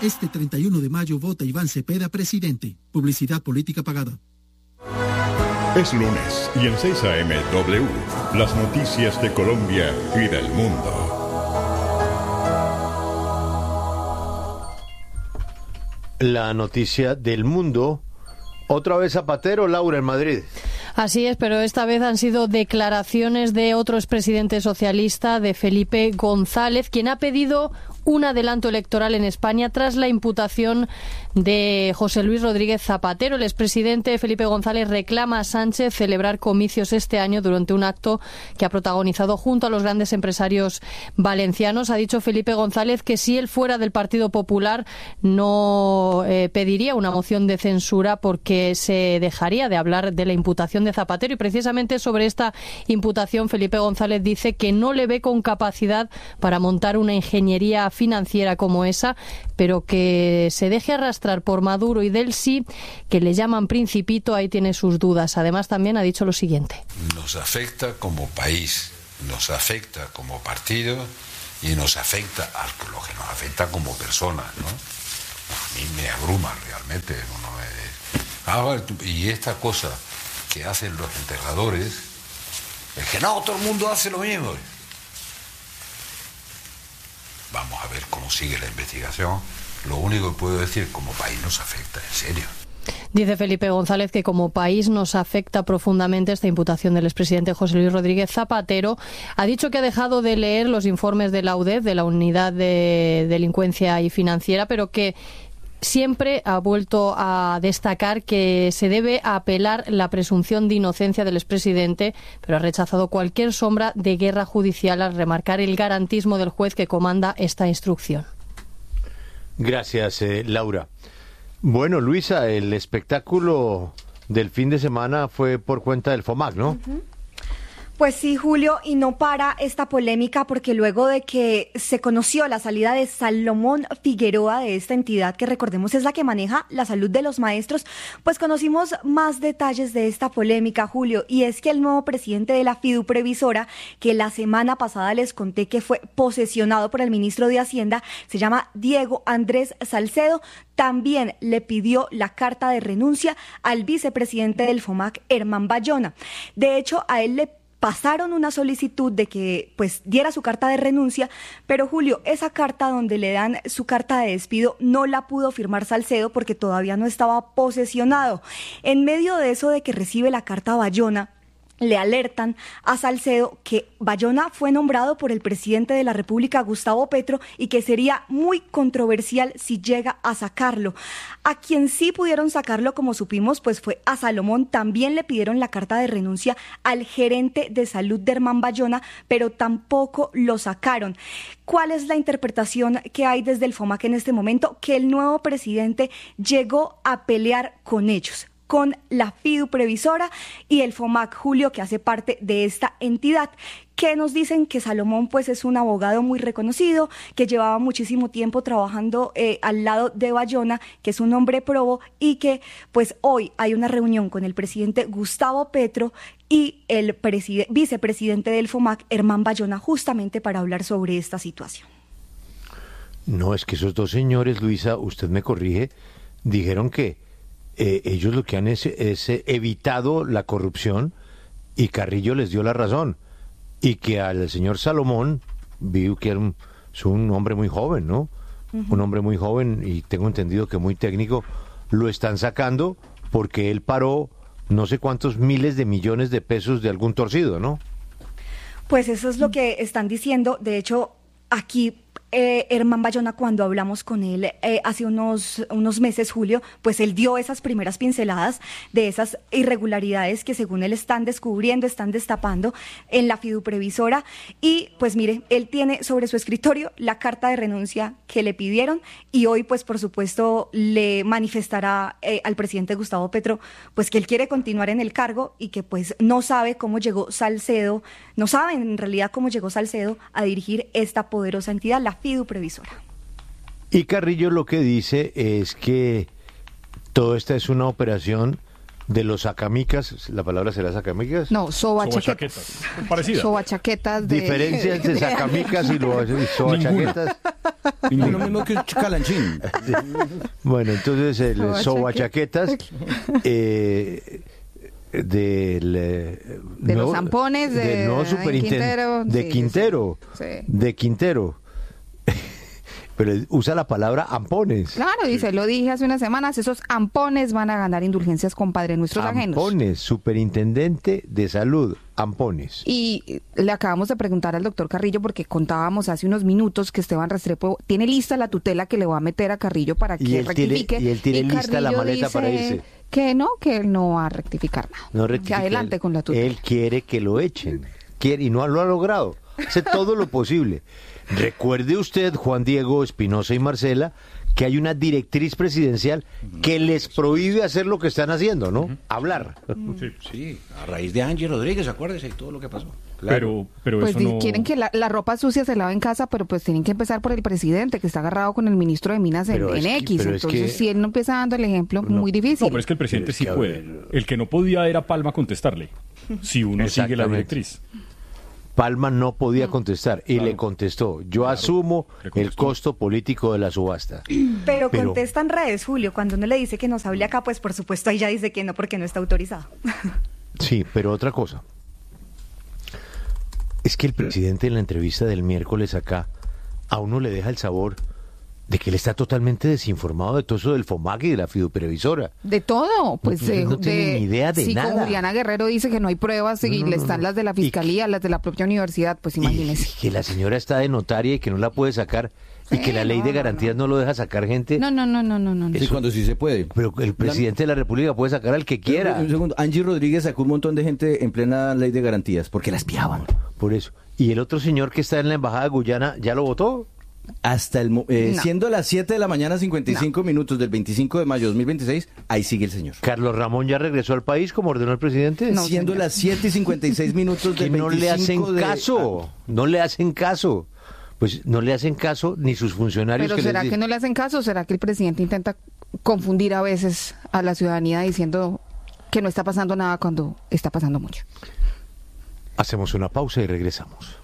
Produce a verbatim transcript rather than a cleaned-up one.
Este treinta y uno de mayo vota Iván Cepeda presidente. Publicidad política pagada. Es lunes y en seis a eme W, las noticias de Colombia y del mundo. La noticia del mundo. Otra vez Zapatero, Laura, en Madrid. Así es, pero esta vez han sido declaraciones de otro expresidente socialista, de Felipe González, quien ha pedido un adelanto electoral en España tras la imputación de José Luis Rodríguez Zapatero. El expresidente Felipe González reclama a Sánchez celebrar comicios este año durante un acto que ha protagonizado junto a los grandes empresarios valencianos. Ha dicho Felipe González que si él fuera del Partido Popular no eh, pediría una moción de censura porque se dejaría de hablar de la imputación de Zapatero. Y precisamente sobre esta imputación Felipe González dice que no le ve con capacidad para montar una ingeniería financiera como esa, pero que se deje arrastrar por Maduro y del sí, que le llaman principito, ahí tiene sus dudas. Además, también ha dicho lo siguiente. Nos afecta como país, nos afecta como partido y nos afecta a lo que nos afecta como personas, ¿no? A mí me abruma realmente. Uno me... ah, y esta cosa que hacen los enterradores es que no, todo el mundo hace lo mismo. Vamos a ver cómo sigue la investigación. Lo único que puedo decir, como país nos afecta, en serio. Dice Felipe González que como país nos afecta profundamente esta imputación del expresidente José Luis Rodríguez Zapatero. Ha dicho que ha dejado de leer los informes de la U D E F, de la Unidad de Delincuencia y Financiera, pero que siempre ha vuelto a destacar que se debe apelar la presunción de inocencia del expresidente, pero ha rechazado cualquier sombra de guerra judicial al remarcar el garantismo del juez que comanda esta instrucción. Gracias, eh, Laura. Bueno, Luisa, el espectáculo del fin de semana fue por cuenta del FOMAC, ¿no? Uh-huh. Pues sí, Julio, y no para esta polémica porque luego de que se conoció la salida de Salomón Figueroa de esta entidad, que recordemos es la que maneja la salud de los maestros, pues conocimos más detalles de esta polémica, Julio, y es que el nuevo presidente de la Fiduprevisora, que la semana pasada les conté que fue posesionado por el ministro de Hacienda, se llama Diego Andrés Salcedo, también le pidió la carta de renuncia al vicepresidente del FOMAC, Herman Bayona. De hecho, a él le pasaron una solicitud de que pues diera su carta de renuncia, pero Julio, esa carta donde le dan su carta de despido no la pudo firmar Salcedo porque todavía no estaba posesionado. En medio de eso de que recibe la carta Bayona, le alertan a Salcedo que Bayona fue nombrado por el presidente de la República, Gustavo Petro, y que sería muy controversial si llega a sacarlo. A quien sí pudieron sacarlo, como supimos, pues fue a Salomón. También le pidieron la carta de renuncia al gerente de salud de Herman Bayona, pero tampoco lo sacaron. ¿Cuál es la interpretación que hay desde el FOMAC en este momento? Que el nuevo presidente llegó a pelear con ellos, con la Fiduprevisora y el FOMAC, Julio, que hace parte de esta entidad, que nos dicen que Salomón pues es un abogado muy reconocido, que llevaba muchísimo tiempo trabajando eh, al lado de Bayona, que es un hombre probo, y que pues hoy hay una reunión con el presidente Gustavo Petro y el preside- vicepresidente del FOMAC, Herman Bayona, justamente para hablar sobre esta situación. No, es que esos dos señores, Luisa, usted me corrige, dijeron que Eh, ellos lo que han es, es eh, evitado la corrupción y Carrillo les dio la razón, y que al señor Salomón, vi que era un, es un hombre muy joven, ¿no? Uh-huh. Un hombre muy joven y tengo entendido que muy técnico, lo están sacando porque él paró no sé cuántos miles de millones de pesos de algún torcido, ¿no? Pues eso es lo que están diciendo. De hecho, aquí Eh, Herman Bayona, cuando hablamos con él eh, hace unos, unos meses, Julio, pues él dio esas primeras pinceladas de esas irregularidades que según él están descubriendo, están destapando en la Fiduprevisora, y pues mire, él tiene sobre su escritorio la carta de renuncia que le pidieron, y hoy pues por supuesto le manifestará eh, al presidente Gustavo Petro pues que él quiere continuar en el cargo y que pues no sabe cómo llegó Salcedo, no saben en realidad cómo llegó Salcedo a dirigir esta poderosa entidad, la Fiduprevisora. Y Carrillo lo que dice es que toda esta es una operación de los sacamicas, ¿la palabra será sacamicas? No, sobachaquetas. Sobachaquetas. Parecida. Sobachaquetas de... Diferencia entre sacamicas y lo- y sobachaquetas. Es lo mismo que un calanchín. Bueno, entonces el Sobachaque- sobachaquetas eh, del eh, De los nuevo- zampones de- del nuevo de superintendente Quintero. de Sí, Quintero, sí, sí. de Quintero. Pero usa la palabra ampones. Claro, dice, lo dije hace unas semanas, esos ampones van a ganar indulgencias con Padre Nuestros ajenos. Ampones, superintendente de salud, ampones. Y le acabamos de preguntar al doctor Carrillo, porque contábamos hace unos minutos que Esteban Restrepo tiene lista la tutela que le va a meter a Carrillo para que Y él tiene- rectifique. y él tiene lista la Carrillo maleta para dice irse. Que no, que él no va a rectificar nada. No que rectifica, adelante él- con la tutela. Él quiere que lo echen. Quiere, y no lo ha logrado. Hace todo lo posible. Recuerde usted, Juan Diego, Espinosa y Marcela, que hay una directriz presidencial que les prohíbe hacer lo que están haciendo, ¿no? Hablar. Sí. Sí, a raíz de Angie Rodríguez, acuérdese, y todo lo que pasó. Claro. Pero, pero Pues eso di- no... quieren que la, la ropa sucia se lave en casa, pero pues tienen que empezar por el presidente, que está agarrado con el ministro de Minas en, Pero es en que- X. pero es Entonces, que- si él no empieza dando el ejemplo, No, muy difícil. No, pero es que el presidente Pero es sí que, a puede. ver, El que no podía era Palma contestarle. Si uno sigue la Exactamente. directriz. Palma no podía contestar y Claro. le contestó, yo asumo le contestó. el costo político de la subasta. Pero, Pero- contesta en redes, Julio, cuando uno le dice que nos hable acá, pues por supuesto ahí ya dice que no porque no está autorizado. Sí, pero otra cosa. Es que el presidente en la entrevista del miércoles acá a uno le deja el sabor de que él está totalmente desinformado de todo eso del FOMAC y de la fiduprevisora. De todo, pues No, eh, no tiene de- ni idea de sí, nada. como Juliana Guerrero dice que no hay pruebas y No, no, le no, están no. las de la Y- fiscalía, las de la propia universidad, pues Y imagínese. que la señora está de notaria y que no la puede sacar y Sí, que la ley no, de no, garantías no, lo deja sacar gente. No, no, no, no, no, no. no. Sí, cuando sí se puede. Pero el presidente de la República puede sacar al que quiera. Un segundo, Angie Rodríguez sacó un montón de gente en plena ley de garantías, porque la espiaban. Por eso. Y el otro señor que está en la embajada de Guyana, ¿ya lo votó? Hasta el mo- eh, No. siendo las siete de la mañana, cincuenta y cinco minutos del veinticinco de mayo de dos mil veintiséis, ahí sigue el señor. Carlos Ramón ya regresó al país como ordenó el presidente. No, siendo señor. las siete y cincuenta y seis minutos Que del no le hacen veinticinco de- caso, no le hacen caso. Pues no le hacen caso ni sus funcionarios. Pero que ¿será les que di- no le hacen caso? ¿Será que el presidente intenta confundir a veces a la ciudadanía diciendo que no está pasando nada cuando está pasando mucho? Hacemos una pausa y regresamos.